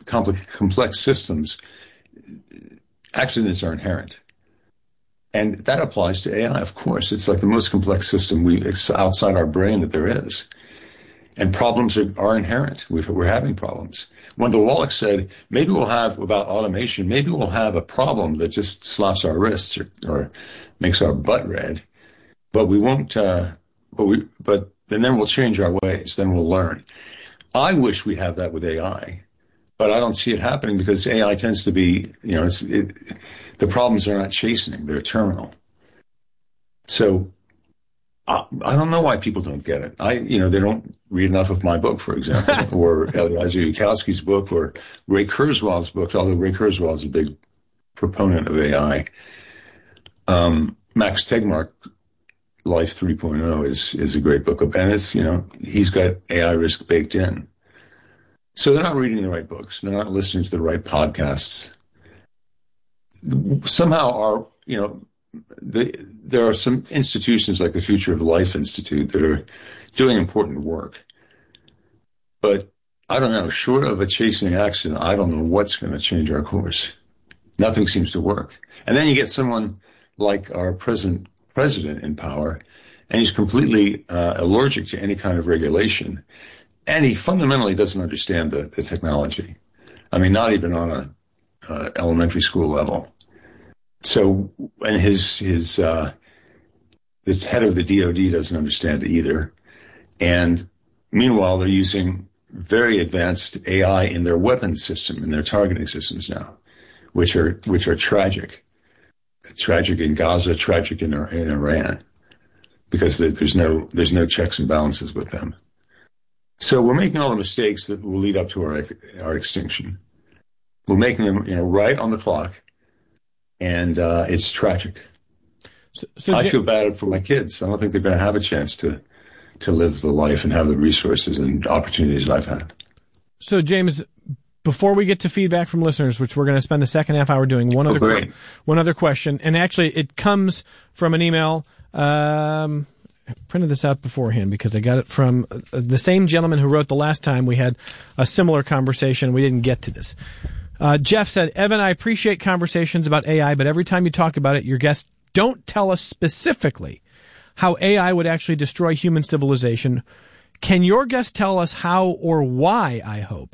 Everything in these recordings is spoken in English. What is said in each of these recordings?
complex systems, accidents are inherent. And that applies to AI, of course. It's like the most complex system it's outside our brain that there is. And problems are inherent. We're having problems. Wendell Wallach said, maybe we'll have, about automation, maybe we'll have a problem that just slaps our wrists or makes our butt red, but we won't, but then we'll change our ways, then we'll learn. I wish we have that with AI, but I don't see it happening because AI tends to be, the problems are not chastening, they're terminal. So I don't know why people don't get it. They don't read enough of my book, for example, or Eliezer Yudkowsky's book, or Ray Kurzweil's books, although Ray Kurzweil is a big proponent of AI. Max Tegmark, Life 3.0 is a great book, and it's, he's got AI risk baked in. So they're not reading the right books. They're not listening to the right podcasts. Somehow there are some institutions like the Future of Life Institute that are doing important work. But I don't know, short of a chastening accident, I don't know what's going to change our course. Nothing seems to work. And then you get someone like our present president in power, and he's completely allergic to any kind of regulation. And he fundamentally doesn't understand the technology. I mean, not even on a elementary school level. So, and his head of the DOD doesn't understand it either. And meanwhile, they're using very advanced AI in their weapons system, in their targeting systems now, which are tragic. Tragic in Gaza, tragic in Iran, because there's no checks and balances with them. So we're making all the mistakes that will lead up to our extinction. We're making them, right on the clock, and it's tragic. So I feel bad for my kids. I don't think they're going to have a chance to live the life and have the resources and opportunities that I've had. So James, before we get to feedback from listeners, which we're going to spend the second half hour doing, one other question, and actually it comes from an email. I printed this out beforehand because I got it from the same gentleman who wrote the last time we had a similar conversation. We didn't get to this. Jeff said, Evan, I appreciate conversations about AI, but every time you talk about it, your guests don't tell us specifically how AI would actually destroy human civilization. Can your guest tell us how or why, I hope,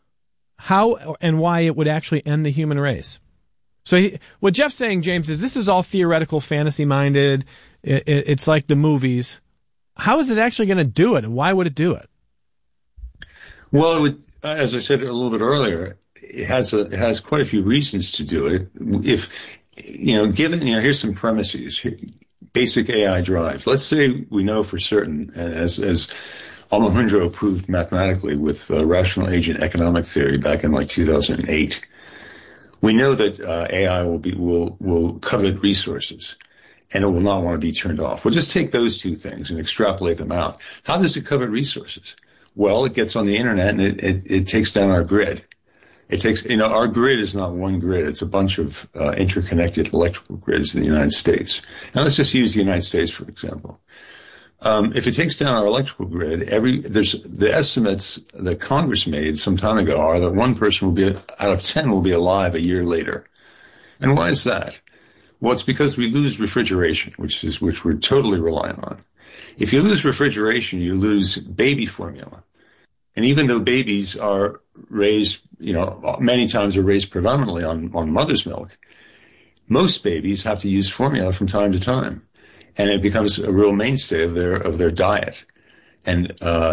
how and why it would actually end the human race? So what Jeff's saying, James, is this is all theoretical, fantasy-minded. It's like the movies. How is it actually going to do it, and why would it do it? Well, it would, as I said a little bit earlier, it has quite a few reasons to do it. If, given, here's some premises, basic AI drives. Let's say we know for certain, as Alejandro proved mathematically with rational agent economic theory back in 2008, we know that AI will covet resources, and it will not want to be turned off. We'll just take those two things and extrapolate them out. How does it covet resources? Well, it gets on the internet and it takes down our grid. It takes, our grid is not one grid. It's a bunch of interconnected electrical grids in the United States. Now let's just use the United States, for example. If it takes down our electrical grid, the estimates that Congress made some time ago are that one person out of 10 will be alive a year later. And why is that? Well, it's because we lose refrigeration, which we're totally reliant on. If you lose refrigeration, you lose baby formula. And even though babies are raised, many times are raised predominantly on mother's milk, most babies have to use formula from time to time. And it becomes a real mainstay of their diet. And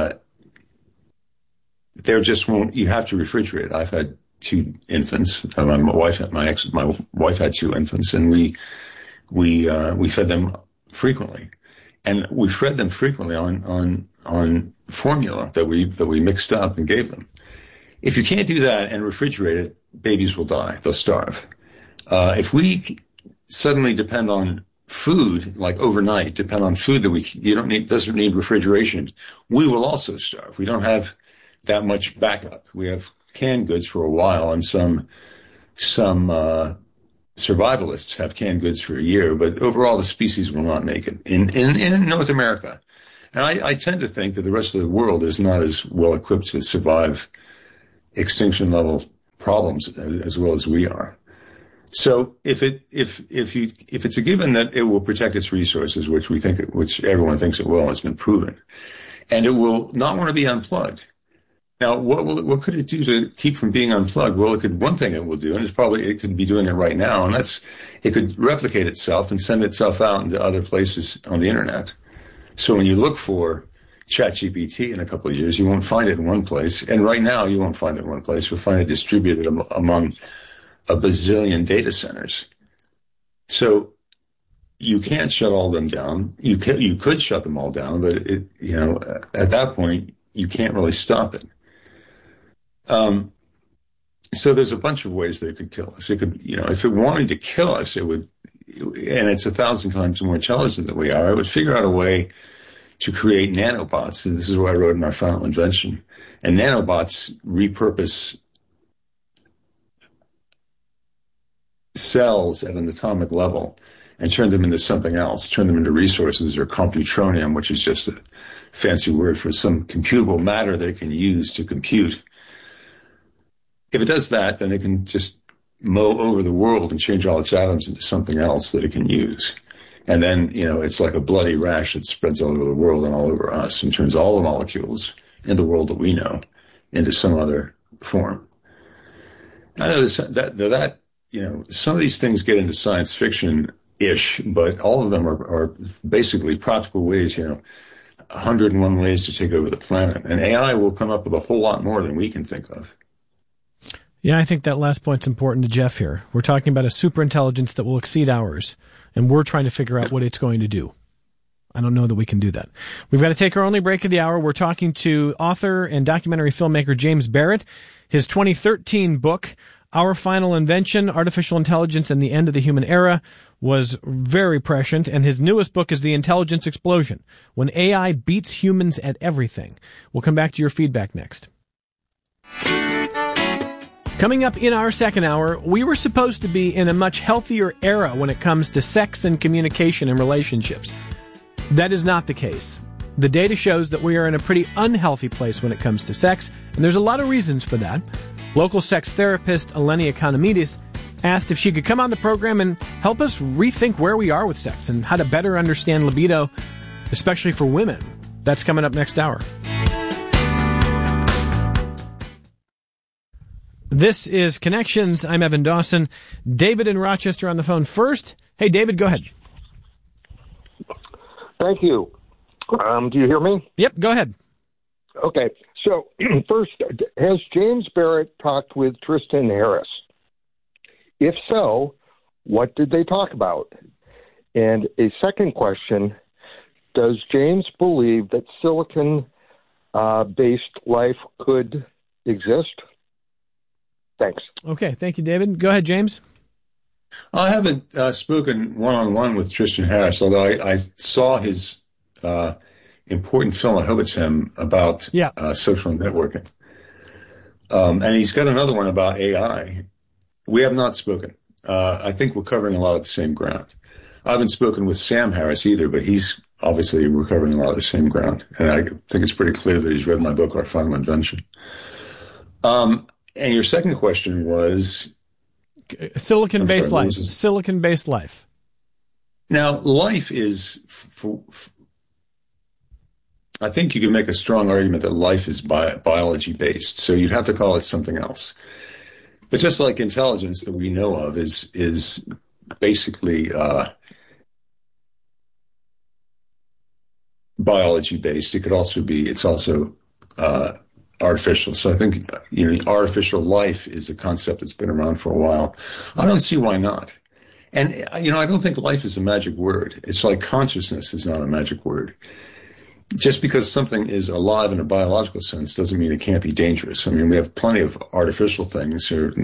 you have to refrigerate. I've had 2 infants. My wife had 2 infants, and we fed them frequently. And we fed them frequently on formula that we mixed up and gave them. If you can't do that and refrigerate it, babies will die. They'll starve. If we suddenly depend on food, like overnight, depend on food that doesn't need refrigeration, we will also starve. We don't have that much backup. We have canned goods for a while, and some survivalists have canned goods for a year, but overall the species will not make it in North America. And I tend to think that the rest of the world is not as well equipped to survive extinction level problems as well as we are. So if it's a given that it will protect its resources, which everyone thinks it will, has been proven, and it will not want to be unplugged. Now, what could it do to keep from being unplugged? Well, one thing it will do, and it could be doing it right now, and that's it could replicate itself and send itself out into other places on the internet. So when you look for ChatGPT in a couple of years, you won't find it in one place, and right now you won't find it in one place. You'll find it distributed among a bazillion data centers. So you can't shut all of them down. You could shut them all down, but at that point you can't really stop it. So there's a bunch of ways that it could kill us. It could, if it wanted to kill us, it would, and it's 1,000 times more intelligent than we are. It would figure out a way to create nanobots. And this is what I wrote in our final invention. And nanobots repurpose cells at an atomic level and turn them into something else, turn them into resources or computronium, which is just a fancy word for some computable matter that it can use to compute. If it does that, then it can just mow over the world and change all its atoms into something else that it can use. And then, it's like a bloody rash that spreads all over the world and all over us and turns all the molecules in the world that we know into some other form. I know that some of these things get into science fiction-ish, but all of them are basically practical ways, 101 ways to take over the planet. And AI will come up with a whole lot more than we can think of. Yeah, I think that last point's important to Jeff here. We're talking about a superintelligence that will exceed ours, and we're trying to figure out what it's going to do. I don't know that we can do that. We've got to take our only break of the hour. We're talking to author and documentary filmmaker James Barrett. His 2013 book, Our Final Invention, Artificial Intelligence and the End of the Human Era, was very prescient, and his newest book is The Intelligence Explosion, When AI Beats Humans at Everything. We'll come back to your feedback next. Coming up in our second hour, we were supposed to be in a much healthier era when it comes to sex and communication and relationships. That is not the case. The data shows that we are in a pretty unhealthy place when it comes to sex, and there's a lot of reasons for that. Local sex therapist Eleni Economidis asked if she could come on the program and help us rethink where we are with sex and how to better understand libido, especially for women. That's coming up next hour. This is Connections. I'm Evan Dawson. David in Rochester on the phone first. Hey, David, go ahead. Thank you. Do you hear me? Yep, go ahead. Okay. So, first, has James Barrett talked with Tristan Harris? If so, what did they talk about? And a second question, does James believe that silicon-based life could exist? Thanks. Okay, thank you, David. Go ahead, James. I haven't spoken one-on-one with Tristan Harris, although I saw his important film, I hope it's him, about social networking. And he's got another one about AI. We have not spoken. I think we're covering a lot of the same ground. I haven't spoken with Sam Harris either, but he's obviously recovering a lot of the same ground. And I think it's pretty clear that he's read my book, Our Final Invention. And your second question was? Silicon-based life. Silicon-based life. Now, life is, I think you can make a strong argument that life is biology-based, so you'd have to call it something else. But just like intelligence that we know of is basically biology-based. It's also artificial. So I think, artificial life is a concept that's been around for a while. I don't see why not. And, I don't think life is a magic word. It's like consciousness is not a magic word. Just because something is alive in a biological sense doesn't mean it can't be dangerous. I mean, we have plenty of artificial things or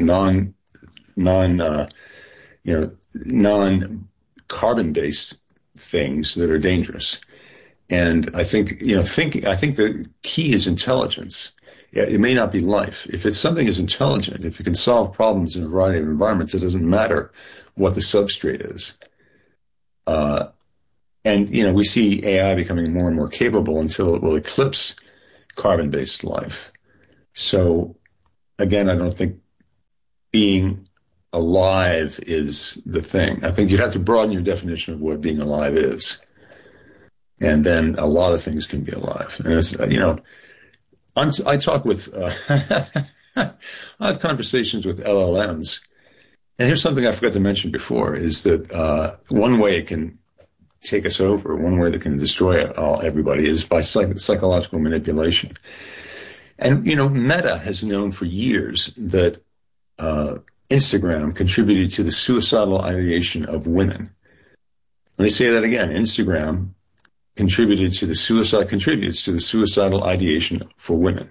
non-carbon-based things that are dangerous. And I think, I think the key is intelligence. It may not be life. If something is intelligent, if it can solve problems in a variety of environments, it doesn't matter what the substrate is. And, we see AI becoming more and more capable until it will eclipse carbon-based life. So, again, I don't think being alive is the thing. I think you have to broaden your definition of what being alive is. And then a lot of things can be alive. And it's, I talk with, I have conversations with LLMs. And here's something I forgot to mention before, is that one way it can take us over, one way that can destroy everybody is by psychological manipulation. And, Meta has known for years that Instagram contributed to the suicidal ideation of women. Let me say that again. Instagram contributes to the suicidal ideation for women.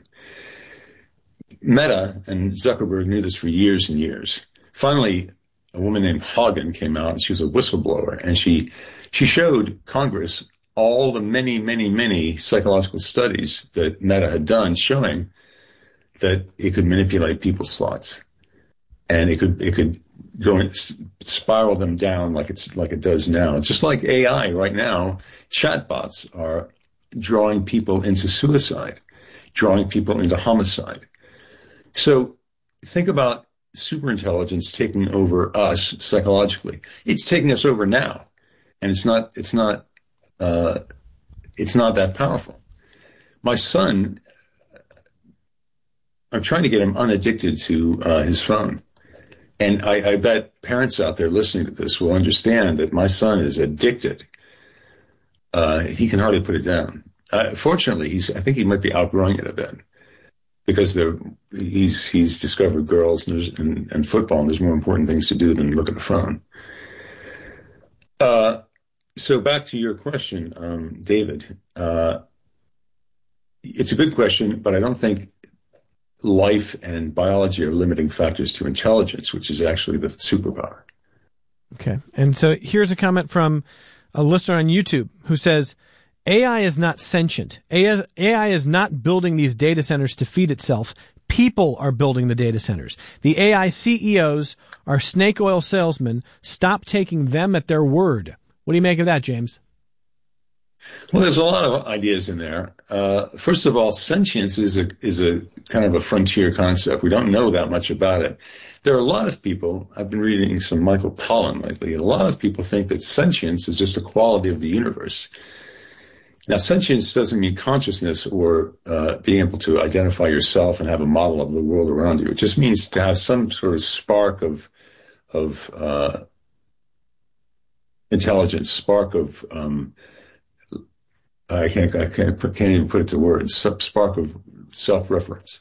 Meta and Zuckerberg knew this for years and years. Finally, a woman named Hagen came out, and she was a whistleblower, and she showed Congress all the many, many, many psychological studies that Meta had done showing that it could manipulate people's thoughts, and it could go and spiral them down like it does now. Just like AI right now, chatbots are drawing people into suicide, drawing people into homicide. So think about superintelligence taking over us psychologically. It's taking us over now, and it's not that powerful. My son, I'm trying to get him unaddicted to his phone. And I bet parents out there listening to this will understand that my son is addicted. He can hardly put it down. Fortunately, I think he might be outgrowing it a bit, because he's discovered girls and football, and there's more important things to do than look at the phone. So back to your question, David. It's a good question, but I don't think life and biology are limiting factors to intelligence, which is actually the superpower. Okay. And so here's a comment from a listener on YouTube who says, AI is not sentient. AI is not building these data centers to feed itself. People are building the data centers. The AI CEOs are snake oil salesmen. Stop taking them at their word. What do you make of that, James? Well, there's a lot of ideas in there. First of all, sentience is a kind of a frontier concept. We don't know that much about it. There are a lot of people, I've been reading some Michael Pollan lately, a lot of people think that sentience is just a quality of the universe. Now, sentience doesn't mean consciousness or being able to identify yourself and have a model of the world around you. It just means to have some sort of spark of intelligence, spark of I can't even put it to words. Spark of self-reference.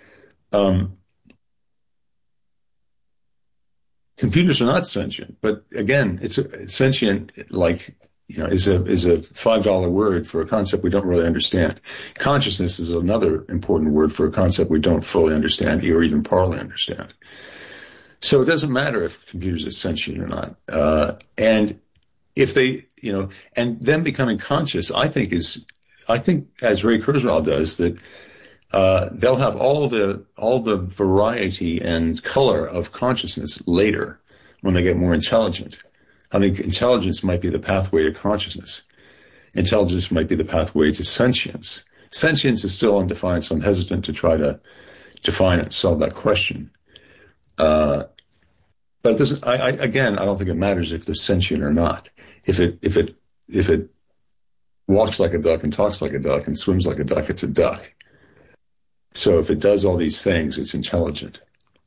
Computers are not sentient, but again, it's sentient. Like, is a $5 word for a concept we don't really understand. Consciousness is another important word for a concept we don't fully understand or even partly understand. So it doesn't matter if computers are sentient or not, and if they, and them becoming conscious, I think as Ray Kurzweil does, that they'll have all the variety and color of consciousness later when they get more intelligent. I think intelligence might be the pathway to consciousness. Intelligence might be the pathway to sentience. Sentience is still undefined, so I'm hesitant to try to define it and solve that question. But it doesn't. I don't think it matters if they're sentient or not. If it walks like a duck and talks like a duck and swims like a duck, it's a duck. So if it does all these things, it's intelligent.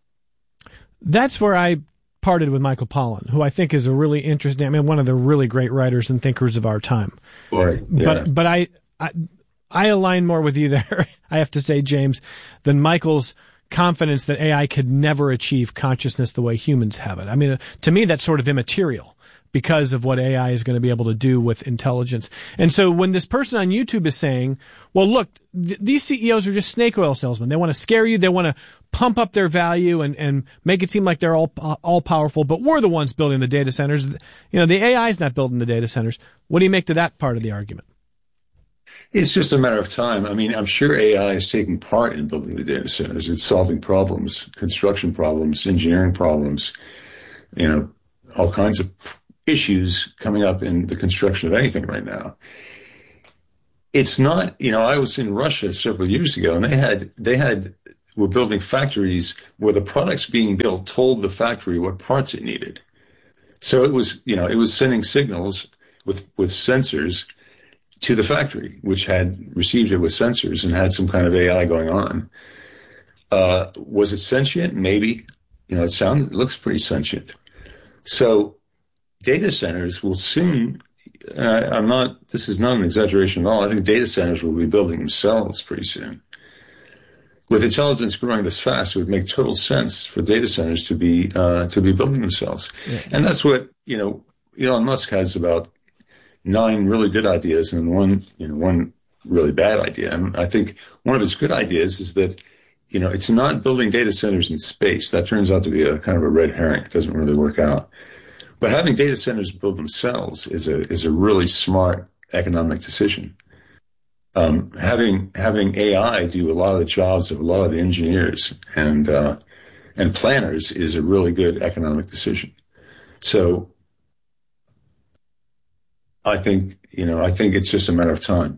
That's where I parted with Michael Pollan, who I think is a really interesting, one of the really great writers and thinkers of our time. Right. Yeah. But I align more with you there, I have to say, James, than Michael's confidence that AI could never achieve consciousness the way humans have it. To me, that's sort of immaterial because of what AI is going to be able to do with intelligence. And so when this person on YouTube is saying, well, look, these CEOs are just snake oil salesmen. They want to scare you. They want to pump up their value and make it seem like they're all powerful, but we're the ones building the data centers. The AI is not building the data centers. What do you make to that part of the argument? It's just a matter of time. I'm sure AI is taking part in building the data centers. It's solving problems, construction problems, engineering problems, all kinds of issues coming up in the construction of anything right now. It's not, I was in Russia several years ago, and they had were building factories where the products being built told the factory what parts it needed. So it was sending signals with sensors to the factory, which had received it with sensors and had some kind of AI going on. Was it sentient? Maybe. It looks pretty sentient. So data centers will soon, this is not an exaggeration at all, I think data centers will be building themselves pretty soon. With intelligence growing this fast, it would make total sense for data centers to be building themselves. Yeah. And that's what, Elon Musk has about 9 really good ideas and one really bad idea. And I think one of his good ideas is that, it's not building data centers in space. That turns out to be a kind of a red herring. It doesn't really work out. But having data centers build themselves is a really smart economic decision. Having AI do a lot of the jobs of a lot of the engineers and planners is a really good economic decision. So I think it's just a matter of time.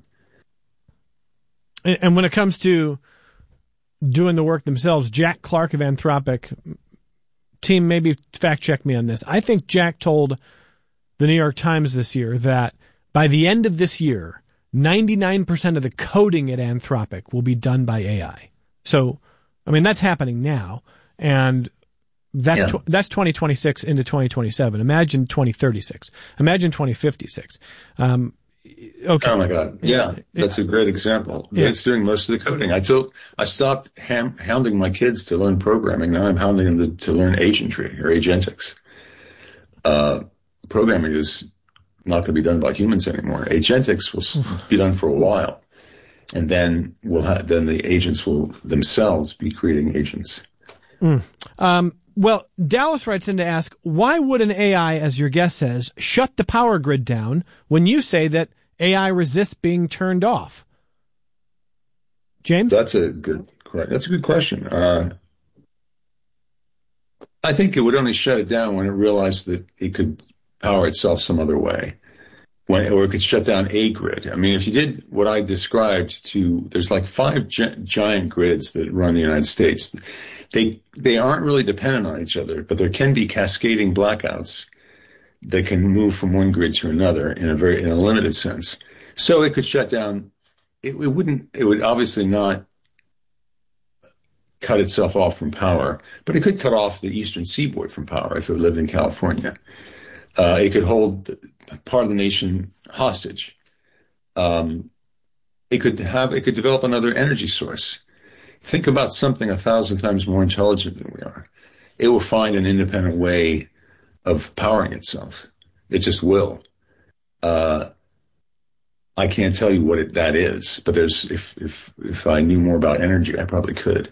And when it comes to doing the work themselves, Jack Clark of Anthropic, team, maybe fact check me on this. I think Jack told the New York Times this year that by the end of this year, 99% of the coding at Anthropic will be done by AI. So, that's happening now, and that's 2026 into 2027. Imagine 2036. Imagine 2056. Okay. Oh my God! Yeah, that's a great example. Yeah. It's doing most of the coding. I stopped hounding my kids to learn programming. Now I'm hounding them to learn agentry or agentics. Programming is not going to be done by humans anymore. Agentics will be done for a while, and then then the agents will themselves be creating agents. Well, Dallas writes in to ask, why would an AI, as your guest says, shut the power grid down when you say that AI resists being turned off? James? That's a good question. I think it would only shut it down when it realized that it could power itself some other way, or it could shut down a grid. If you did what I described there's like 5 giant grids that run the United States. They aren't really dependent on each other, but there can be cascading blackouts that can move from one grid to another in a limited sense. So it could shut down. It would obviously not cut itself off from power, but it could cut off the eastern seaboard from power if it lived in California. It could hold part of the nation hostage. It could develop another energy source. Think about something 1,000 times more intelligent than we are. It will find an independent way of powering itself. It just will. I can't tell you what that is, but if I knew more about energy, I probably could.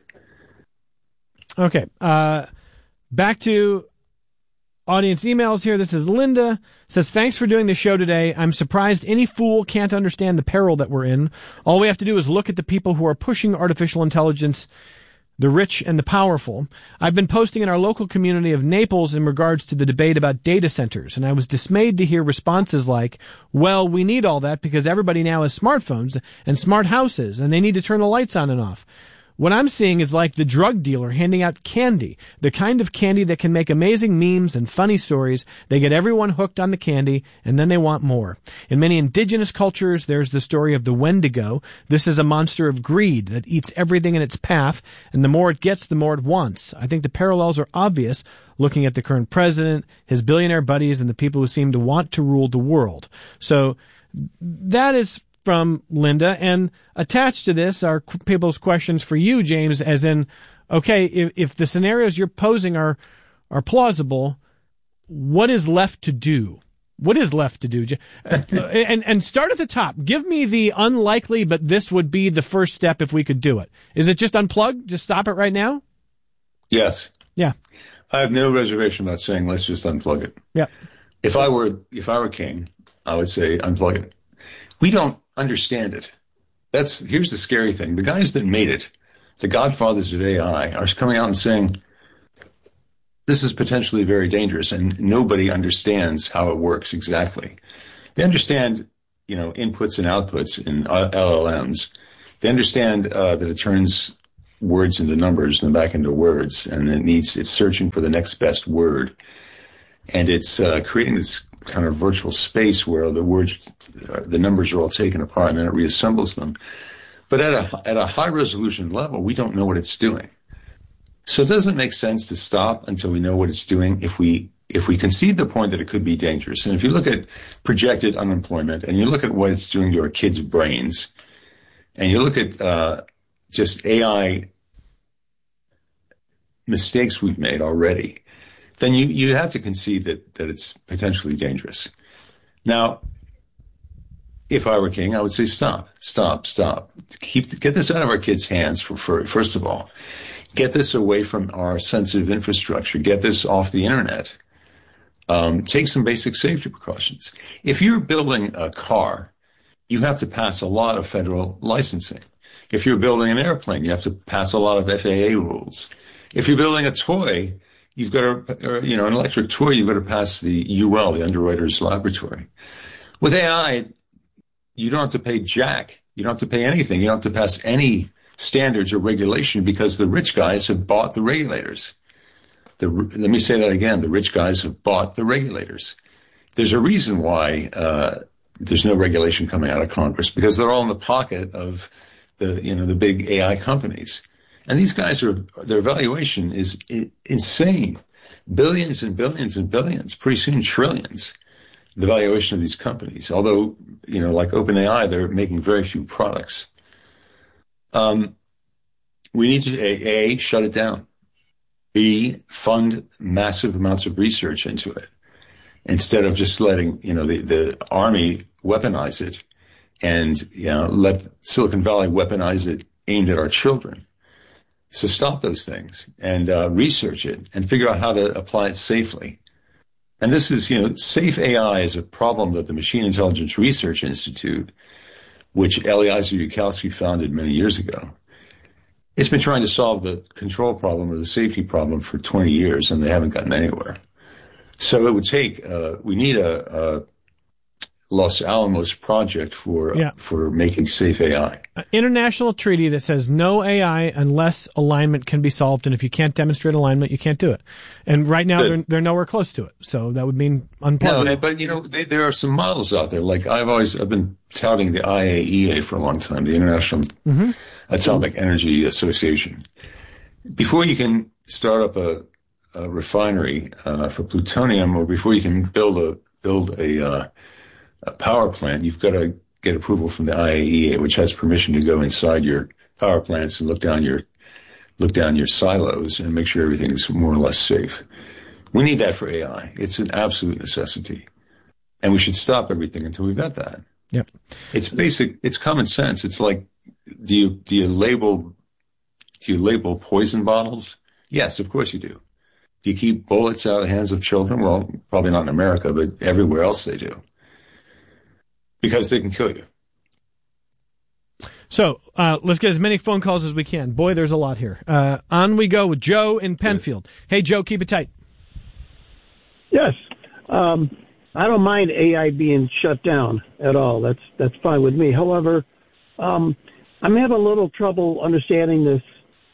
Okay. Back to audience emails here. This is Linda. Says, thanks for doing the show today. I'm surprised any fool can't understand the peril that we're in. All we have to do is look at the people who are pushing artificial intelligence, the rich and the powerful. I've been posting in our local community of Naples in regards to the debate about data centers, and I was dismayed to hear responses like, well, we need all that because everybody now has smartphones and smart houses, and they need to turn the lights on and off. What I'm seeing is like the drug dealer handing out candy, the kind of candy that can make amazing memes and funny stories. They get everyone hooked on the candy, and then they want more. In many indigenous cultures, there's the story of the Wendigo. This is a monster of greed that eats everything in its path, and the more it gets, the more it wants. I think the parallels are obvious, looking at the current president, his billionaire buddies, and the people who seem to want to rule the world. So that is from Linda, and attached to this are people's questions for you, James, as in, okay, if the scenarios you're posing are plausible, what is left to do? What is left to do? And start at the top. Give me the unlikely, but this would be the first step if we could do it. Is it just unplug? Just stop it right now? Yes. Yeah. I have no reservation about saying let's just unplug it. Yeah. If I were king, I would say unplug it. We don't understand it. Here's the scary thing. The guys that made it, the godfathers of AI, are coming out and saying, this is potentially very dangerous, and nobody understands how it works exactly. They understand, inputs and outputs in LLMs. They understand that it turns words into numbers and back into words, and it's searching for the next best word, and it's creating this kind of virtual space where the numbers are all taken apart, and then it reassembles them. But at a high resolution level, we don't know what it's doing. So it doesn't make sense to stop until we know what it's doing. If we concede the point that it could be dangerous, and if you look at projected unemployment, and you look at what it's doing to our kids' brains, and you look at just AI mistakes we've made already, then you have to concede that it's potentially dangerous. Now, if I were king, I would say stop. Get this out of our kids' hands first of all. Get this away from our sensitive infrastructure. Get this off the internet. Take some basic safety precautions. If you're building a car, you have to pass a lot of federal licensing. If you're building an airplane, you have to pass a lot of FAA rules. If you're building a toy, you've got to, an electric toy, you've got to pass the UL, the Underwriters Laboratory. With AI, you don't have to pay jack. You don't have to pay anything. You don't have to pass any standards or regulation because the rich guys have bought the regulators. Let me say that again. The rich guys have bought the regulators. There's a reason why there's no regulation coming out of Congress, because they're all in the pocket of the big AI companies. And these guys their valuation is insane. Billions and billions and billions, pretty soon trillions, the valuation of these companies. Although, like OpenAI, they're making very few products. We need to, A, shut it down. B, fund massive amounts of research into it instead of just letting, the army weaponize it and, let Silicon Valley weaponize it aimed at our children. So stop those things and research it and figure out how to apply it safely. And this is, safe AI is a problem that the Machine Intelligence Research Institute, which Eliezer Yudkowsky founded many years ago, it's been trying to solve the control problem or the safety problem for 20 years, and they haven't gotten anywhere. So it would take, we need a Los Alamos project for making safe AI. An international treaty that says no AI unless alignment can be solved, and if you can't demonstrate alignment, you can't do it. And right now, they're nowhere close to it. So that would mean unplugged. No, but there are some models out there. Like I've been touting the IAEA for a long time, the International Atomic Energy Association. Before you can start up a refinery for plutonium, or before you can build a power plant, you've got to get approval from the IAEA, which has permission to go inside your power plants and look down your silos and make sure everything's more or less safe. We need that for AI. It's an absolute necessity, and we should stop everything until we've got that. Yep. It's basic. It's common sense. It's like, do you label poison bottles? Yes, of course you do. Do you keep bullets out of the hands of children? Well, probably not in America, but everywhere else they do. Because they can kill you. So let's get as many phone calls as we can. Boy, there's a lot here. On we go with Joe in Penfield. Hey, Joe, keep it tight. Yes. I don't mind AI being shut down at all. That's fine with me. However, I'm having a little trouble understanding this.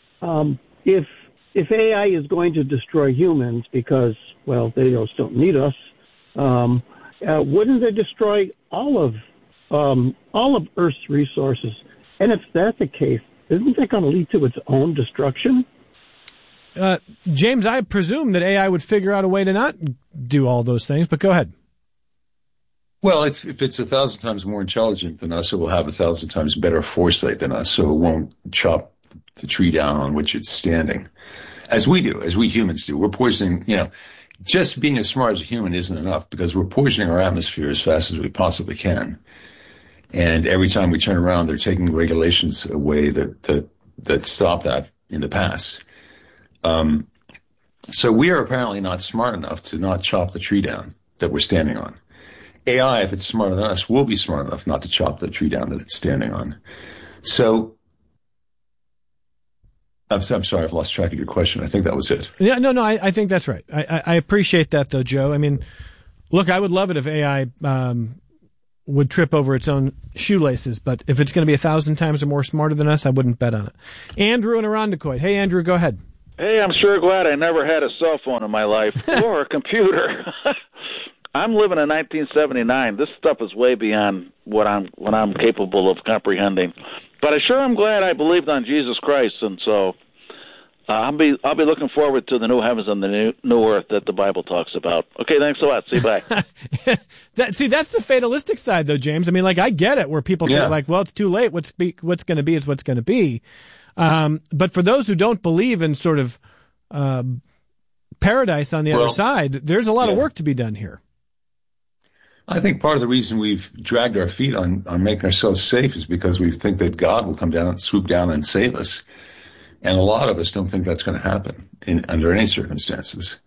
If AI is going to destroy humans because, well, they just don't need us, wouldn't they destroy all of Earth's resources? And if that's the case, isn't that going to lead to its own destruction? James, I presume that AI would figure out a way to not do all those things, but go ahead. Well, if it's 1,000 times more intelligent than us, it will have 1,000 times better foresight than us, so it won't chop the tree down on which it's standing, as we do, as we humans do. We're poisoning, just being as smart as a human isn't enough, because we're poisoning our atmosphere as fast as we possibly can. And every time we turn around, they're taking regulations away that stop that in the past. So we are apparently not smart enough to not chop the tree down that we're standing on. AI, if it's smarter than us, will be smart enough not to chop the tree down that it's standing on. So I'm sorry, I've lost track of your question. I think that was it. Yeah, no, I think that's right. I appreciate that, though, Joe. I mean, look, I would love it if AI would trip over its own shoelaces. But if it's going to be 1,000 times or more smarter than us, I wouldn't bet on it. Andrew in Irondequoit. Hey, Andrew, go ahead. Hey, I'm sure glad I never had a cell phone in my life or a computer. I'm living in 1979. This stuff is way beyond what I'm capable of comprehending. But I sure am glad I believed on Jesus Christ, and so I'll be looking forward to the new heavens and the new earth that the Bible talks about. Okay, thanks a lot. See you, bye. That's the fatalistic side, though, James. I mean, like, I get it, where people feel like, well, it's too late. What's going to be is what's going to be. But for those who don't believe in sort of paradise on the other side, there's a lot of work to be done here. I think part of the reason we've dragged our feet on making ourselves safe is because we think that God will come down, swoop down and save us. And a lot of us don't think that's going to happen under any circumstances.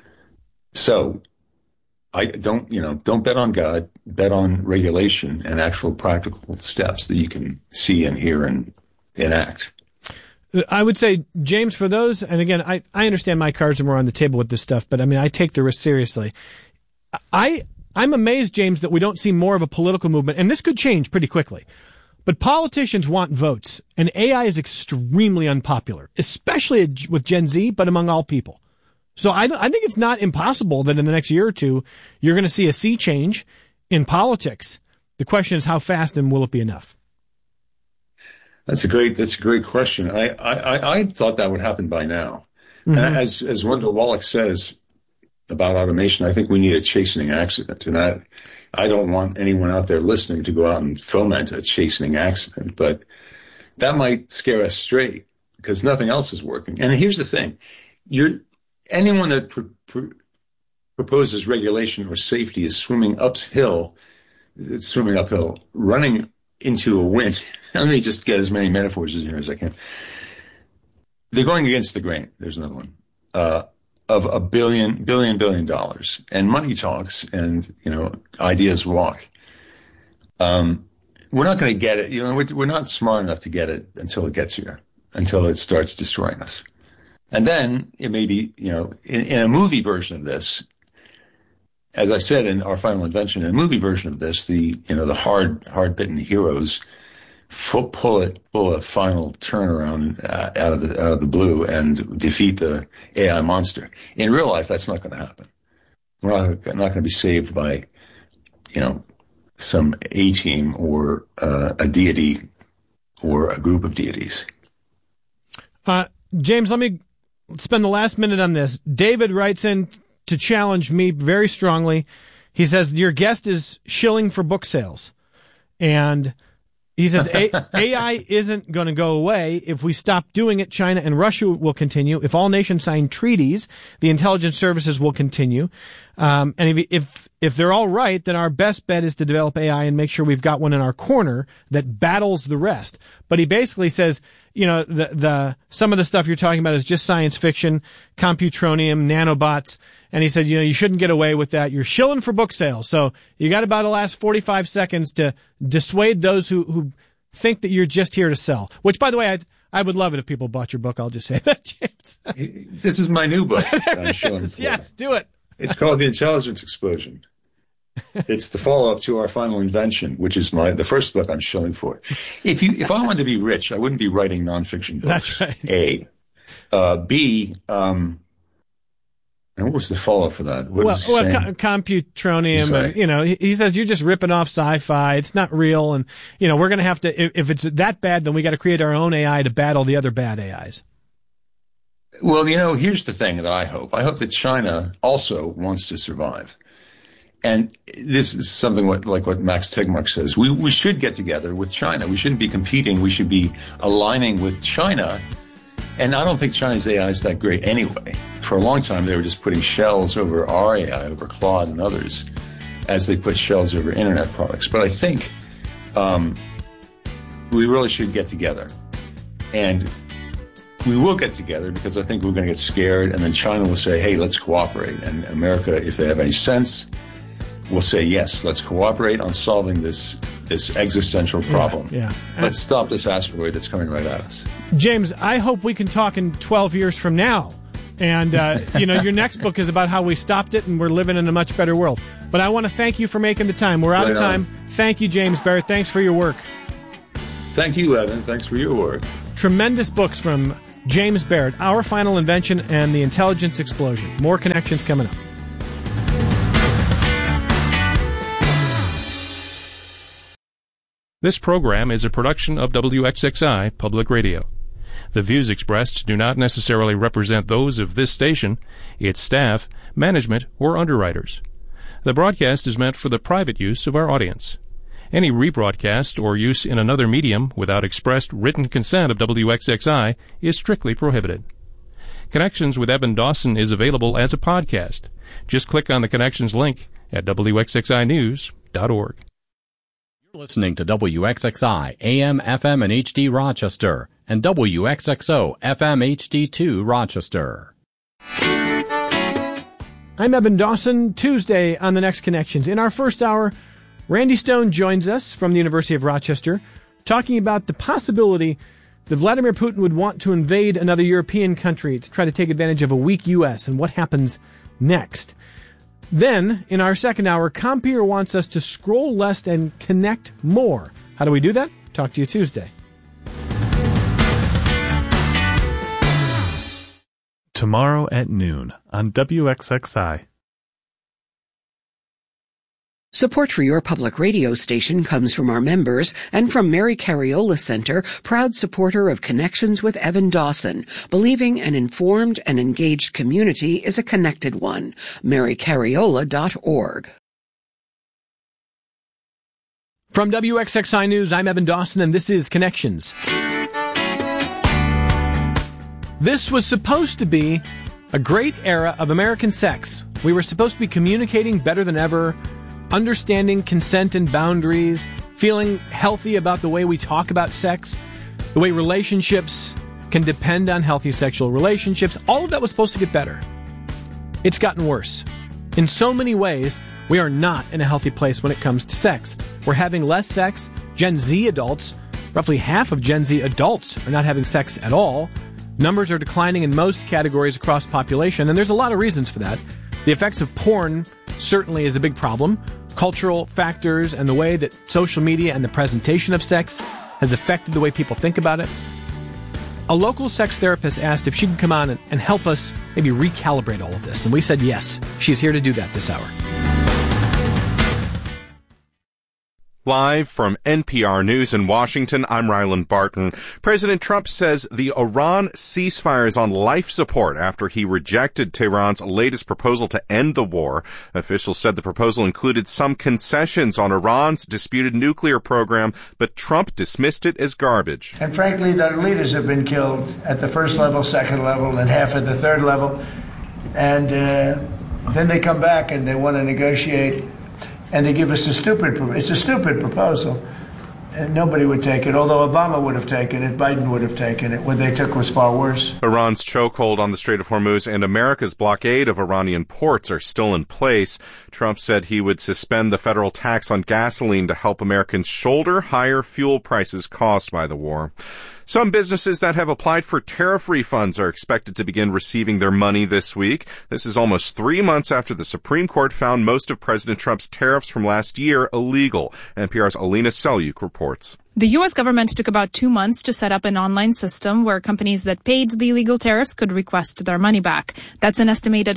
So don't bet on God, bet on regulation and actual practical steps that you can see and hear and enact. I would say, James, for those, and again, I understand my cards are more on the table with this stuff, but I mean, I take the risk seriously. I'm amazed, James, that we don't see more of a political movement, and this could change pretty quickly. But politicians want votes, and AI is extremely unpopular, especially with Gen Z, but among all people. So I think it's not impossible that in the next year or two, you're going to see a sea change in politics. The question is, how fast and will it be enough? That's a great question. I thought that would happen by now. Mm-hmm. And as Wendell Wallach says about automation, I think we need a chastening accident. And I don't want anyone out there listening to go out and foment a chastening accident, but that might scare us straight because nothing else is working. And here's the thing. Anyone that proposes regulation or safety is swimming uphill, running into a wind. Let me just get as many metaphors in here as I can. They're going against the grain. There's another one. Of $1 billion. And money talks and, ideas walk. We're not going to get it. We're not smart enough to get it until it gets here, until it starts destroying us. And then it may be, in a movie version of this, as I said in Our Final Invention, in a movie version of this, the hard-bitten heroes pull a final turnaround out of the blue and defeat the AI monster. In real life, that's not going to happen. We're not going to be saved by, some A-team or a deity or a group of deities. James, let me spend the last minute on this. David writes in to challenge me very strongly. He says, your guest is shilling for book sales. And he says AI isn't going to go away. If we stop doing it, China and Russia will continue. If all nations sign treaties, the intelligence services will continue. And if they're all right, then our best bet is to develop AI and make sure we've got one in our corner that battles the rest. But he basically says, some of the stuff you're talking about is just science fiction, computronium, nanobots. And he said, you shouldn't get away with that. You're shilling for book sales. So you got about the last 45 seconds to dissuade those who think that you're just here to sell. Which, by the way, I would love it if people bought your book. I'll just say that, James. This is my new book. I'm shilling for. Yes, do it. It's called The Intelligence Explosion. It's the follow-up to Our Final Invention, which is the first book I'm shilling for. If I wanted to be rich, I wouldn't be writing nonfiction books. That's right. A. B. And what was the follow-up for that? Computronium. Right. And, he says you're just ripping off sci-fi. It's not real. And, we're going to have to, if it's that bad, then we got to create our own AI to battle the other bad AIs. Well, here's the thing that I hope. I hope that China also wants to survive. And this is something like what Max Tegmark says. We should get together with China. We shouldn't be competing. We should be aligning with China. And I don't think China's AI is that great anyway. For a long time, they were just putting shells over our AI, over Claude and others, as they put shells over internet products. But I think we really should get together. And we will get together because I think we're going to get scared, and then China will say, hey, let's cooperate. And America, if they have any sense, will say, yes, let's cooperate on solving this existential problem. Yeah. Let's stop this asteroid that's coming right at us. James, I hope we can talk in 12 years from now And, your next book is about how we stopped it and we're living in a much better world. But I want to thank you for making the time. We're out of time. Thank you, James Barrett. Thanks for your work. Thank you, Evan. Thanks for your work. Tremendous books from James Barrett, Our Final Invention and The Intelligence Explosion. More Connections coming up. This program is a production of WXXI Public Radio. The views expressed do not necessarily represent those of this station, its staff, management, or underwriters. The broadcast is meant for the private use of our audience. Any rebroadcast or use in another medium without expressed written consent of WXXI is strictly prohibited. Connections with Evan Dawson is available as a podcast. Just click on the Connections link at WXXInews.org. You're listening to WXXI AM, FM, and HD Rochester, and WXXO FM HD2 Rochester. I'm Evan Dawson. Tuesday on the Next Connections. In our first hour, Randy Stone joins us from the University of Rochester, talking about the possibility that Vladimir Putin would want to invade another European country to try to take advantage of a weak U.S. and what happens next. Then, in our second hour, Compeer wants us to scroll less and connect more. How do we do that? Talk to you Tuesday. Tomorrow at noon on WXXI. Support for your public radio station comes from our members and from Mary Cariola Center, proud supporter of Connections with Evan Dawson, believing an informed and engaged community is a connected one. MaryCariola.org. From WXXI News, I'm Evan Dawson, and this is Connections. This was supposed to be a great era of American sex. We were supposed to be communicating better than ever, understanding consent and boundaries, feeling healthy about the way we talk about sex, the way relationships can depend on healthy sexual relationships. All of that was supposed to get better. It's gotten worse. In so many ways, we are not in a healthy place when it comes to sex. We're having less sex. Gen Z adults, roughly half of Gen Z adults are not having sex at all. Numbers are declining in most categories across population, and there's a lot of reasons for that. The effects of porn certainly is a big problem. Cultural factors and the way that social media and the presentation of sex has affected the way people think about it. A local sex therapist asked if she could come on and help us maybe recalibrate all of this, and we said yes. She's here to do that this hour. Live from NPR News in Washington, I'm Ryland Barton. President Trump says the Iran ceasefire is on life support after he rejected Tehran's latest proposal to end the war. Officials said the proposal included some concessions on Iran's disputed nuclear program, but Trump dismissed it as garbage. And frankly, their leaders have been killed at the first level, second level, and half at the third level. And then they come back and they want to negotiate. And they give us a stupid proposal. And nobody would take it, although Obama would have taken it, Biden would have taken it. What they took was far worse. Iran's chokehold on the Strait of Hormuz and America's blockade of Iranian ports are still in place. Trump said he would suspend the federal tax on gasoline to help Americans shoulder higher fuel prices caused by the war. Some businesses that have applied for tariff refunds are expected to begin receiving their money this week. This is almost 3 months after the Supreme Court found most of President Trump's tariffs from last year illegal. NPR's Alina Selyuk reports. The U.S. government took about 2 months to set up an online system where companies that paid the illegal tariffs could request their money back. That's an estimated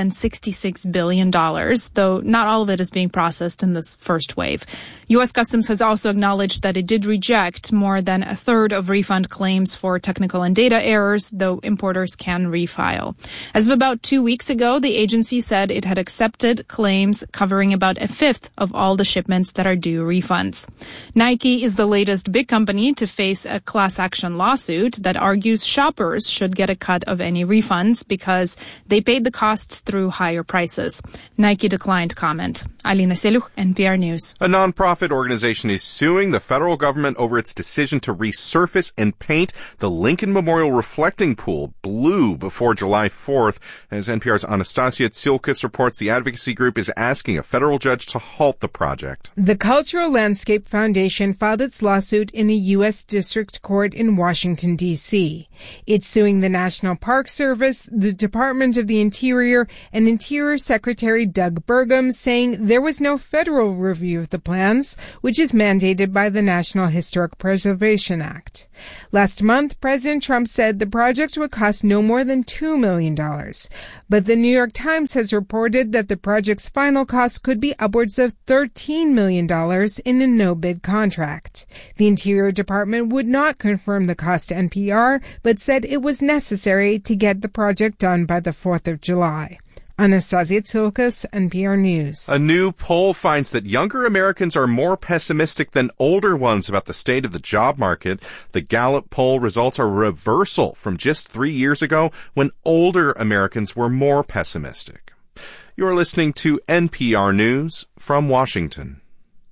$166 billion, though not all of it is being processed in this first wave. U.S. Customs has also acknowledged that it did reject more than a third of refund claims for technical and data errors, though importers can refile. As of about 2 weeks ago, the agency said it had accepted claims covering about a fifth of all the shipments that are due refunds. Nike is the latest big company to face a class action lawsuit that argues shoppers should get a cut of any refunds because they paid the costs through higher prices. Nike declined comment. Alina Selyuk, NPR News. A nonprofit organization is suing the federal government over its decision to resurface and paint the Lincoln Memorial Reflecting Pool blue before July 4th. As NPR's Anastasia Tsilkis reports, the advocacy group is asking a federal judge to halt the project. The Cultural Landscape Foundation filed its lawsuit in a U.S. District Court in Washington, D.C. It's suing the National Park Service, the Department of the Interior, and Interior Secretary Doug Burgum, saying there was no federal review of the plans, which is mandated by the National Historic Preservation Act. Last month, President Trump said the project would cost no more than $2 million. But the New York Times has reported that the project's final cost could be upwards of $13 million in a no-bid contract. The Interior Department would not confirm the cost to NPR, but said it was necessary to get the project done by the 4th of July. Anastasia Tsilkas, NPR News. A new poll finds that younger Americans are more pessimistic than older ones about the state of the job market. The Gallup poll results are a reversal from just 3 years ago when older Americans were more pessimistic. You're listening to NPR News from Washington.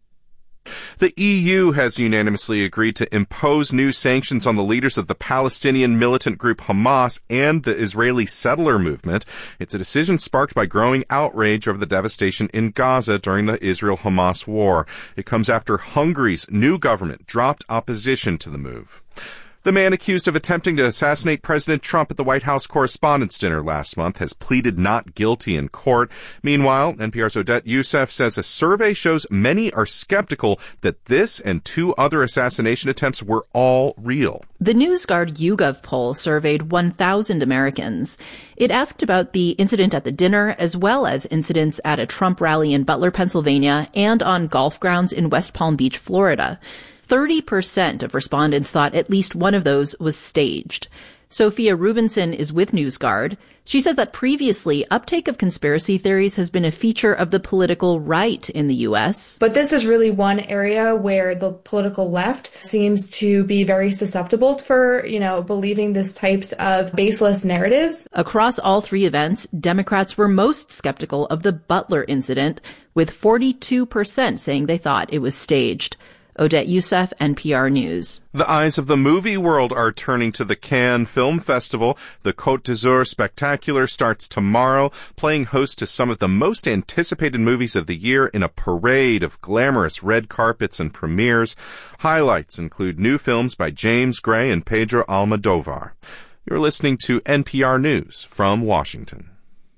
The EU has unanimously agreed to impose new sanctions on the leaders of the Palestinian militant group Hamas and the Israeli settler movement. It's a decision sparked by growing outrage over the devastation in Gaza during the Israel-Hamas war. It comes after Hungary's new government dropped opposition to the move. The man accused of attempting to assassinate President Trump at the White House Correspondents' Dinner last month has pleaded not guilty in court. Meanwhile, NPR's Odette Yousef says a survey shows many are skeptical that this and 2 other assassination attempts were all real. The NewsGuard YouGov poll surveyed 1,000 Americans. It asked about the incident at the dinner as well as incidents at a Trump rally in Butler, Pennsylvania, and on golf grounds in West Palm Beach, Florida. 30% of respondents thought at least one of those was staged. Sophia Rubinson is with NewsGuard. She says that previously, uptake of conspiracy theories has been a feature of the political right in the U.S. But this is really one area where the political left seems to be very susceptible for, believing these types of baseless narratives. Across all 3 events, Democrats were most skeptical of the Butler incident, with 42% saying they thought it was staged. Odette Yousef, NPR News. The eyes of the movie world are turning to the Cannes Film Festival. The Côte d'Azur Spectacular starts tomorrow, playing host to some of the most anticipated movies of the year in a parade of glamorous red carpets and premieres. Highlights include new films by James Gray and Pedro Almodovar. You're listening to NPR News from Washington.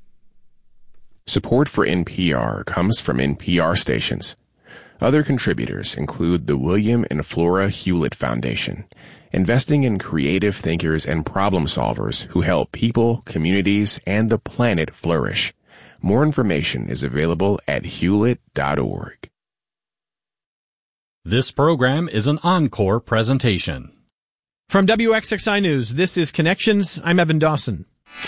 Support for NPR comes from NPR stations. Other contributors include the William and Flora Hewlett Foundation, investing in creative thinkers and problem solvers who help people, communities, and the planet flourish. More information is available at hewlett.org. This program is an encore presentation. From WXXI News, this is Connections. I'm Evan Dawson.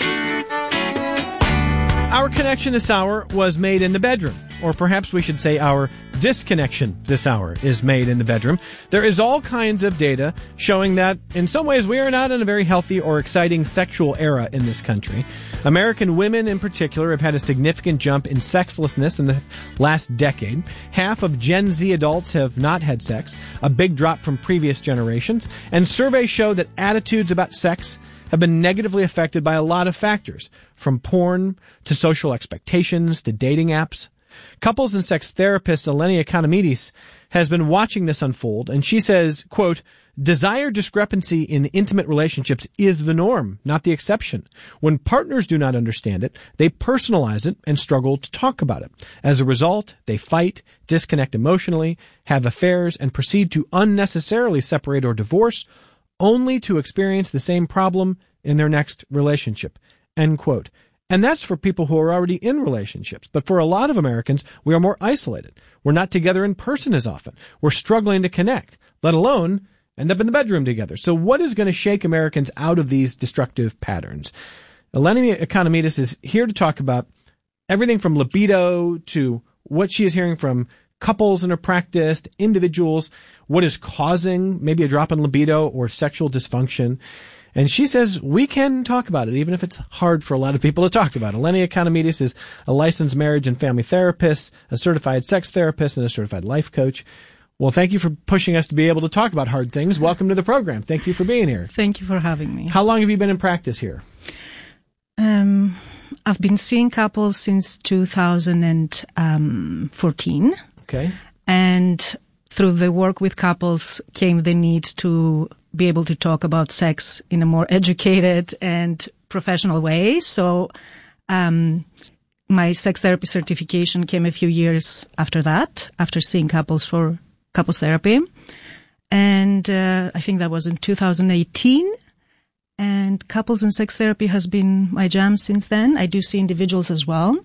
Our connection this hour was made in the bedroom, or perhaps we should say our disconnection this hour is made in the bedroom. There is all kinds of data showing that in some ways we are not in a very healthy or exciting sexual era in this country. American women in particular have had a significant jump in sexlessness in the last decade. Half of Gen Z adults have not had sex, a big drop from previous generations, and surveys show that attitudes about sex have been negatively affected by a lot of factors, from porn to social expectations to dating apps. Couples and sex therapist Eleni Economidis has been watching this unfold, and she says, quote, "Desire discrepancy in intimate relationships is the norm, not the exception. When partners do not understand it, they personalize it and struggle to talk about it. As a result, they fight, disconnect emotionally, have affairs, and proceed to unnecessarily separate or divorce, only to experience the same problem in their next relationship," end quote. And that's for people who are already in relationships. But for a lot of Americans, we are more isolated. We're not together in person as often. We're struggling to connect, let alone end up in the bedroom together. So what is going to shake Americans out of these destructive patterns? Eleni Economidis is here to talk about everything from libido to what she is hearing from couples in her practice, to individuals, what is causing maybe a drop in libido or sexual dysfunction. And she says we can talk about it, even if it's hard for a lot of people to talk about. Eleni Economidis is a licensed marriage and family therapist, a certified sex therapist, and a certified life coach. Well, thank you for pushing us to be able to talk about hard things. Welcome to the program. Thank you for being here. Thank you for having me. How long have you been in practice here? I've been seeing couples since 2014. Okay. And through the work with couples came the need to be able to talk about sex in a more educated and professional way. So, my sex therapy certification came a few years after that, after seeing couples for couples therapy. And I think that was in 2018. And couples and sex therapy has been my jam since then. I do see individuals as well.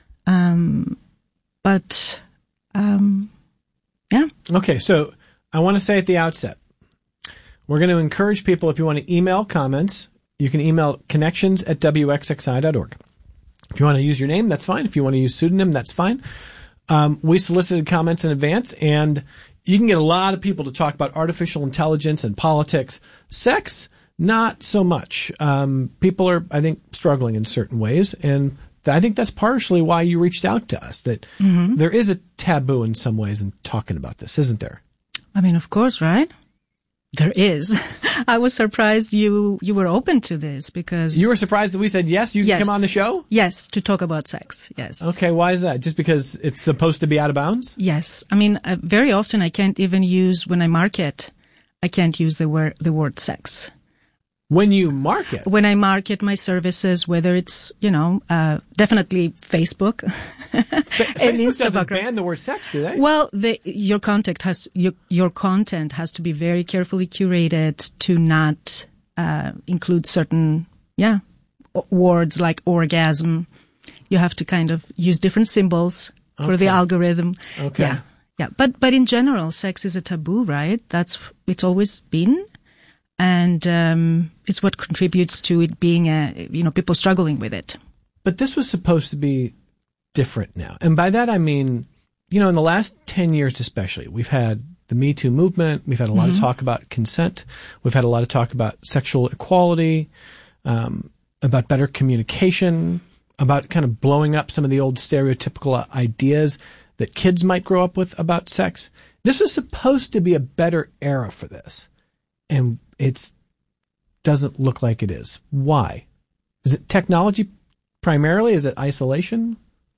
Yeah. Okay, so I want to say at the outset, we're going to encourage people, if you want to email comments, you can email connections@wxxi.org. If you want to use your name, that's fine. If you want to use pseudonym, that's fine. We solicited comments in advance, and you can get a lot of people to talk about artificial intelligence and politics. Sex, not so much. People are, I think, struggling in certain ways, and I think that's partially why you reached out to us, that there is a taboo in some ways in talking about this, isn't there? I mean, of course, right? There is. I was surprised you were open to this because... You were surprised that we said, yes, you can come on the show? Yes, to talk about sex, yes. Okay, why is that? Just because it's supposed to be out of bounds? Yes. I mean, very often I can't even use, when I market, I can't use the word sex. When you market? When I market my services, whether it's, definitely Facebook and Facebook doesn't ban the word sex, do they? Well, your content has to be very carefully curated to not include certain, words like orgasm. You have to kind of use different symbols for the algorithm. Okay. Yeah. But in general, sex is a taboo, right? It's always been. And it's what contributes to it being people struggling with it. But this was supposed to be different now. And by that I mean, in the last 10 years especially, we've had the Me Too movement. We've had a lot of talk about consent. We've had a lot of talk about sexual equality, about better communication, about kind of blowing up some of the old stereotypical ideas that kids might grow up with about sex. This was supposed to be a better era for this. And it doesn't look like it is. Why? Is it technology primarily? Is it isolation?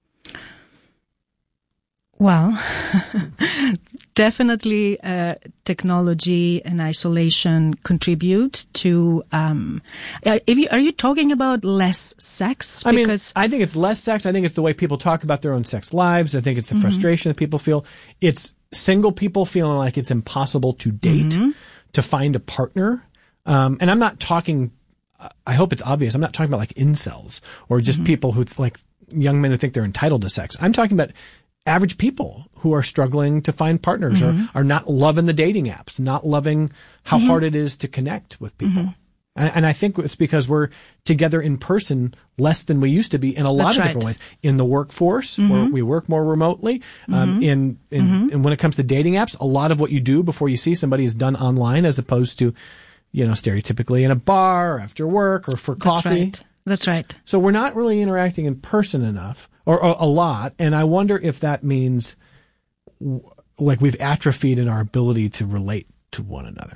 Well, definitely technology and isolation contribute to... are you talking about less sex? I mean, I think it's less sex. I think it's the way people talk about their own sex lives. I think it's the frustration that people feel. It's single people feeling like it's impossible to date, to find a partner. And I'm not talking, I hope it's obvious, I'm not talking about like incels or just people who like young men who think they're entitled to sex. I'm talking about average people who are struggling to find partners or are not loving the dating apps, not loving how hard it is to connect with people. And I think it's because we're together in person less than we used to be in a lot of different ways. In the workforce, where we work more remotely. And when it comes to dating apps, a lot of what you do before you see somebody is done online as opposed to, stereotypically in a bar or after work or for coffee. That's right. So we're not really interacting in person enough or a lot. And I wonder if that means like we've atrophied in our ability to relate to one another.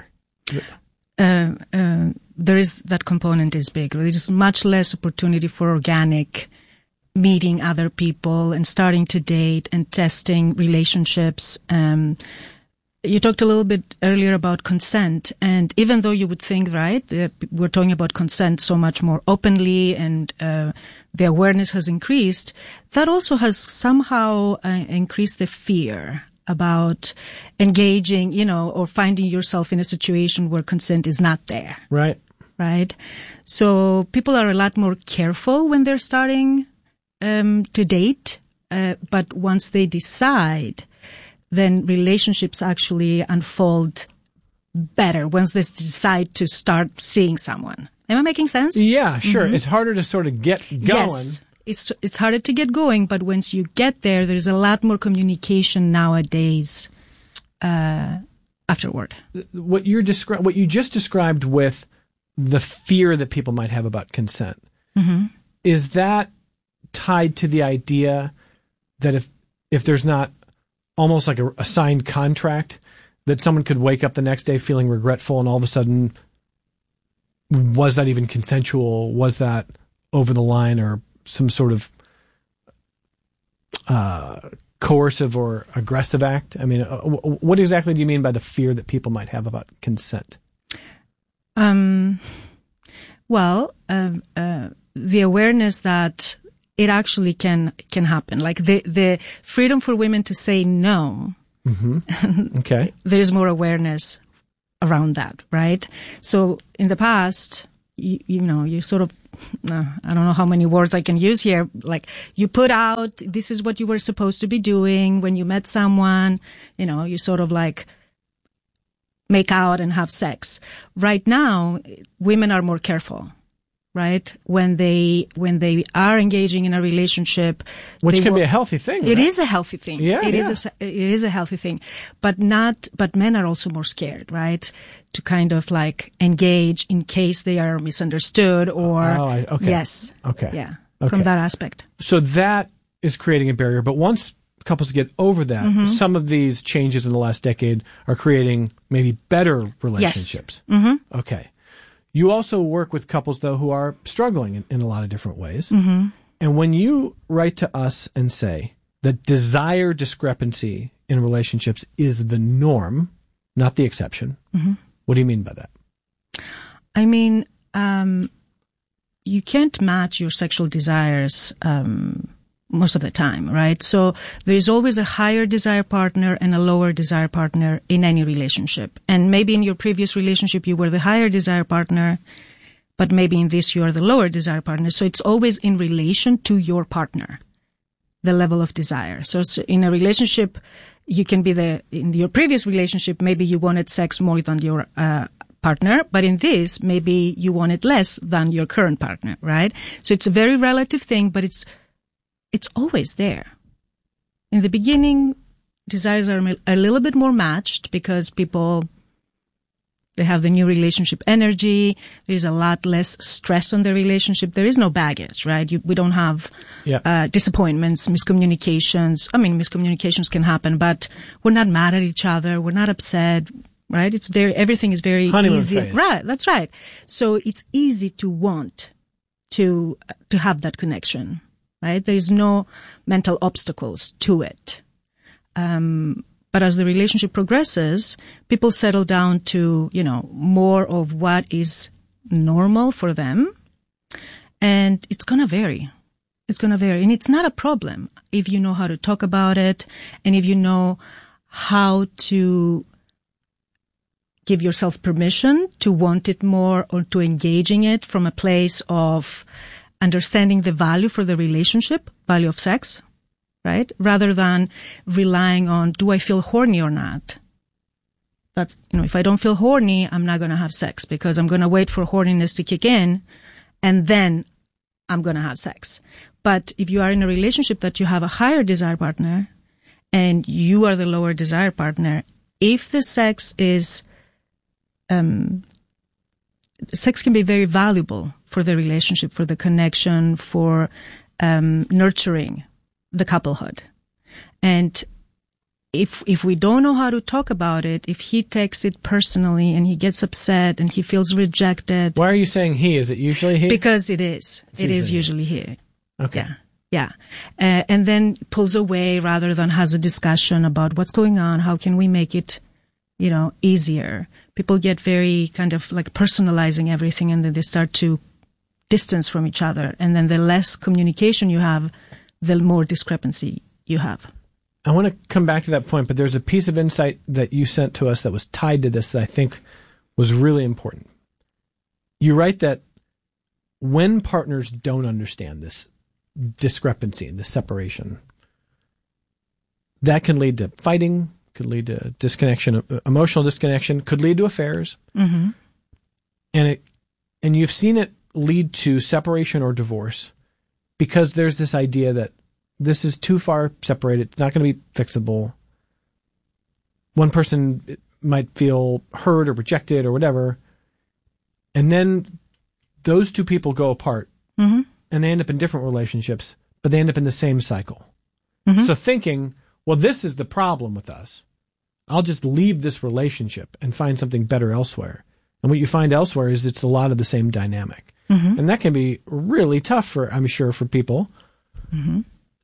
There is that component is big. There is much less opportunity for organic meeting other people and starting to date and testing relationships. You talked a little bit earlier about consent, and even though you would think, right, we're talking about consent so much more openly and the awareness has increased, that also has somehow increased the fear about engaging, or finding yourself in a situation where consent is not there. Right. Right. So people are a lot more careful when they're starting to date, but once they decide, then relationships actually unfold better once they decide to start seeing someone. Am I making sense? Yeah, sure. It's harder to sort of get going. Yes. It's harder to get going, but once you get there, there's a lot more communication nowadays afterward. What you just described with the fear that people might have about consent, is that tied to the idea that if there's not almost like a signed contract, that someone could wake up the next day feeling regretful and all of a sudden, was that even consensual? Was that over the line or some sort of coercive or aggressive act? I mean, what exactly do you mean by the fear that people might have about consent? Well, the awareness that it actually can happen, like the freedom for women to say no. Mm-hmm. Okay. There's more awareness around that, right? So in the past, you sort of, I don't know how many words I can use here. Like you put out, this is what you were supposed to be doing when you met someone, you sort of like make out and have sex. Right now, women are more careful, right? When they are engaging in a relationship, which can be a healthy thing. It right? is a healthy thing. Yeah, it is a healthy thing, but men are also more scared, right? To kind of like engage in case they are misunderstood or okay. Yes. Okay. Yeah. Okay. From that aspect. So that is creating a barrier, but once couples get over that, Mm-hmm. some of these changes in the last decade are creating maybe better relationships. Yes. Mm-hmm. Okay. You also work with couples, though, who are struggling in a lot of different ways. Mm-hmm. And when you write to us and say that desire discrepancy in relationships is the norm, not the exception, mm-hmm. what do you mean by that? I mean, you can't match your sexual desires most of the time, right? So there is always a higher desire partner and a lower desire partner in any relationship. And maybe in your previous relationship, you were the higher desire partner, but maybe in this, you are the lower desire partner. So it's always in relation to your partner, the level of desire. So in a relationship, you can be in your previous relationship, maybe you wanted sex more than your partner, but in this, maybe you wanted less than your current partner, right? So it's a very relative thing, but it's always there. In the beginning, desires are a little bit more matched because they have the new relationship energy. There's a lot less stress on the relationship. There is no baggage, right? We don't have disappointments, miscommunications. I mean, miscommunications can happen, but we're not mad at each other. We're not upset, right? Everything is very honeymoon easy. Phase. Right, that's right. So it's easy to want to have that connection. Right? There is no mental obstacles to it. But as the relationship progresses, people settle down to, more of what is normal for them. And it's going to vary. It's going to vary. And it's not a problem if you know how to talk about it and if you know how to give yourself permission to want it more or to engage in it from a place of understanding the value for the relationship, value of sex, right? Rather than relying on, do I feel horny or not? That's, if I don't feel horny, I'm not going to have sex because I'm going to wait for horniness to kick in and then I'm going to have sex. But if you are in a relationship that you have a higher desire partner and you are the lower desire partner, if the sex is, sex can be very valuable for the relationship, for the connection, for nurturing the couplehood. And if we don't know how to talk about it, if he takes it personally and he gets upset and he feels rejected. Why are you saying he? Is it usually he? Because it is. It is usually he. Okay. Yeah. And then pulls away rather than has a discussion about what's going on. How can we make it, easier? People get very kind of like personalizing everything and then they start to distance from each other. And then the less communication you have, the more discrepancy you have. I want to come back to that point, but there's a piece of insight that you sent to us that was tied to this that I think was really important. You write that when partners don't understand this discrepancy and this separation, that can lead to fighting, could lead to disconnection, emotional disconnection, could lead to affairs. Mm-hmm. And you've seen it lead to separation or divorce because there's this idea that this is too far separated. It's not going to be fixable. One person might feel hurt or rejected or whatever. And then those two people go apart mm-hmm. and they end up in different relationships, but they end up in the same cycle. Mm-hmm. So thinking, well, this is the problem with us. I'll just leave this relationship and find something better elsewhere. And what you find elsewhere is it's a lot of the same dynamic. Mm-hmm. And that can be really tough I'm sure, for people. Mm-hmm.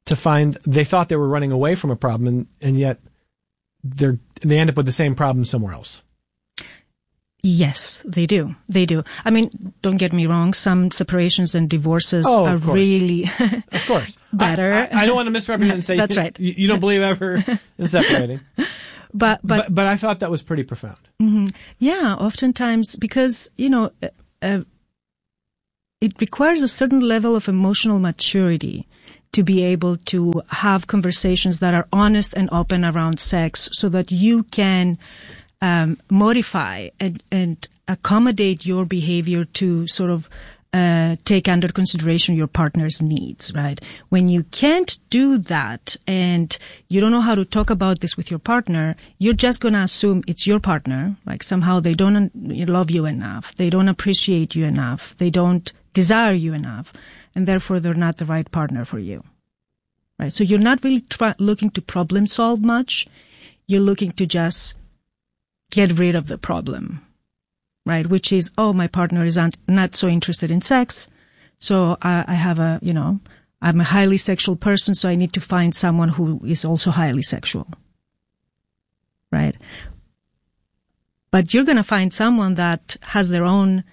to find they thought they were running away from a problem, and yet they end up with the same problem somewhere else. Yes, they do. They do. I mean, don't get me wrong. Some separations and divorces are really of course better. I don't want to misrepresent and say that's right. You don't believe ever in separating. But I thought that was pretty profound. Mm-hmm. Yeah, oftentimes because, it requires a certain level of emotional maturity to be able to have conversations that are honest and open around sex so that you can modify and accommodate your behavior to sort of take under consideration your partner's needs, right? When you can't do that and you don't know how to talk about this with your partner, you're just going to assume it's your partner. Like somehow they don't love you enough. They don't appreciate you enough. They don't desire you enough. And therefore they're not the right partner for you, right? So you're not really looking to problem solve much. You're looking to just get rid of the problem. Right, which is, my partner is not so interested in sex, so I have I'm a highly sexual person, so I need to find someone who is also highly sexual. Right? But you're going to find someone that has their own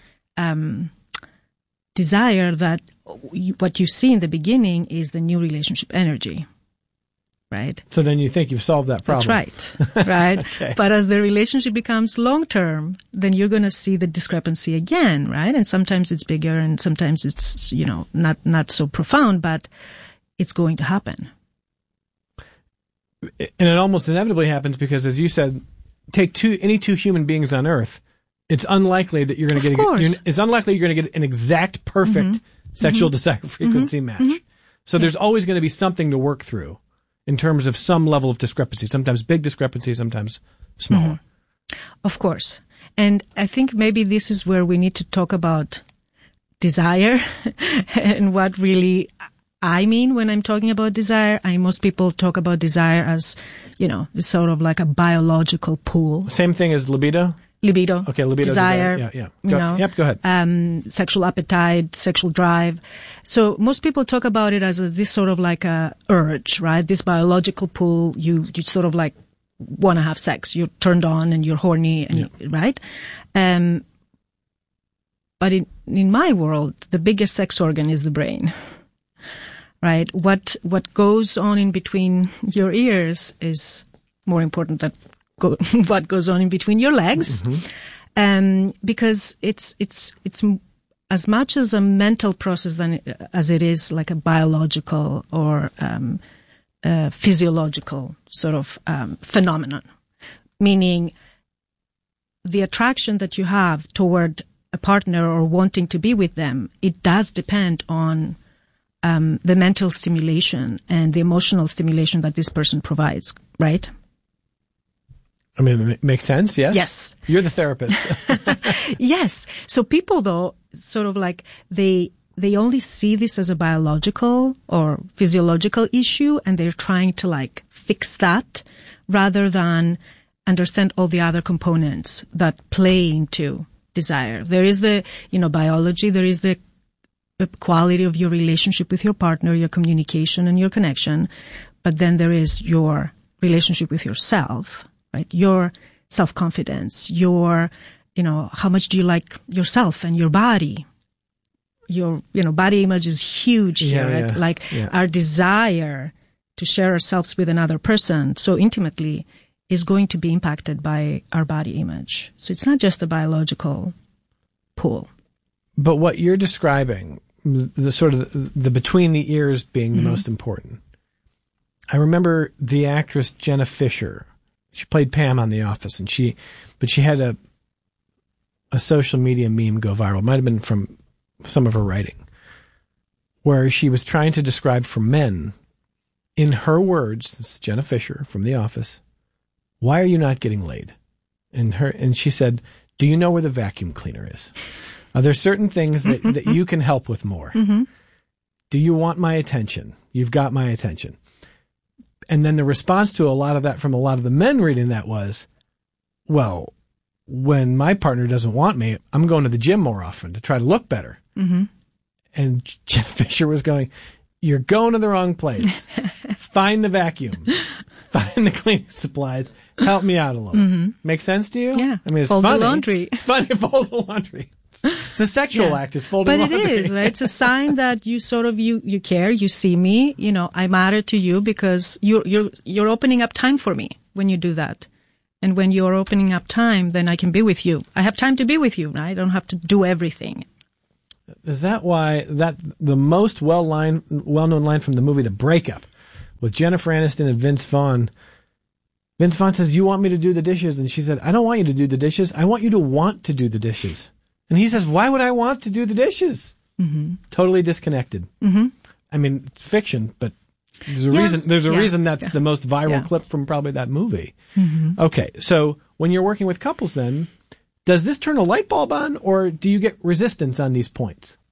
desire that what you see in the beginning is the new relationship energy. Right. So then you think you've solved that problem. That's right. Right. Okay. But as the relationship becomes long-term, then you're going to see the discrepancy again, right? And sometimes it's bigger and sometimes it's, not so profound, but it's going to happen. And it almost inevitably happens because, as you said, take any two human beings on Earth, it's unlikely that you're going to it's unlikely you're going to get an exact perfect sexual desire frequency match. So there's always going to be something to work through in terms of some level of discrepancy, sometimes big discrepancy, sometimes smaller. Of course. And I think maybe this is where we need to talk about desire and what really I mean when I'm talking about desire. Most people talk about desire as, sort of like a biological pull. Same thing as libido? Libido. Okay, libido, desire. Yeah. Go ahead. Sexual appetite, sexual drive. So most people talk about it as this sort of like a urge, right? This biological pull. You sort of like want to have sex. You're turned on and you're horny, right? But in my world, the biggest sex organ is the brain, right? What goes on in between your ears is more important than what goes on in between your legs, because it's as much as a mental process as it is like a biological or physiological sort of phenomenon. Meaning, the attraction that you have toward a partner or wanting to be with them, it does depend on the mental stimulation and the emotional stimulation that this person provides, right? I mean, it makes sense, yes? Yes. You're the therapist. Yes. So people, though, sort of like they only see this as a biological or physiological issue, and they're trying to like fix that rather than understand all the other components that play into desire. There is the, biology, there is the quality of your relationship with your partner, your communication and your connection, but then there is your relationship with yourself. Right? Your self-confidence, your, how much do you like yourself and your body? Your, body image is huge here, right? Like our desire to share ourselves with another person so intimately is going to be impacted by our body image. So it's not just a biological pull. But what you're describing, the sort of the between the ears being the most important. I remember the actress Jenna Fisher. She played Pam on The Office, and she had a social media meme go viral. It might have been from some of her writing, where she was trying to describe for men, in her words, this is Jenna Fisher from The Office, why are you not getting laid? And she said, do you know where the vacuum cleaner is? Are there certain things that you can help with more? Do you want my attention? You've got my attention. And then the response to a lot of that from a lot of the men reading that was, well, when my partner doesn't want me, I'm going to the gym more often to try to look better. And Jenna Fisher was going, you're going to the wrong place. find the vacuum, find the cleaning supplies, help me out a little. Mm-hmm. Make sense to you? Yeah. I mean, it's fold funny. the laundry. It's funny to fold the laundry. It's a sexual act. It's folding laundry. But it is, right? It's a sign that you sort of, you care, you see me, I matter to you because you're opening up time for me when you do that. And when you're opening up time, then I can be with you. I have time to be with you. Right? I don't have to do everything. Is that why the most well-known line from the movie The Breakup with Jennifer Aniston and Vince Vaughn? Vince Vaughn says, "You want me to do the dishes?" And she said, "I don't want you to do the dishes. I want you to want to do the dishes." And he says, "Why would I want to do the dishes?" Mm-hmm. Totally disconnected. Mm-hmm. I mean, it's fiction, but there's a reason. There's a reason that's the most viral clip from probably that movie. Mm-hmm. Okay, so when you're working with couples, then does this turn a light bulb on, or do you get resistance on these points?